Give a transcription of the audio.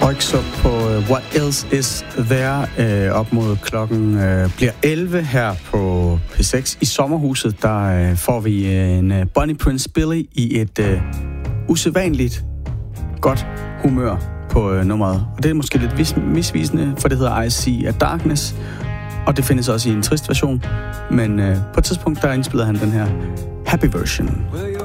Så på What Else Is There op mod klokken bliver 11 her på P6. I sommerhuset, der får vi en Bonnie Prince Billy i et usædvanligt godt humør på nummeret. Og det er måske lidt misvisende, for det hedder I See a Darkness, og det findes også i en trist version. Men på et tidspunkt, der indspiller han den her happy version.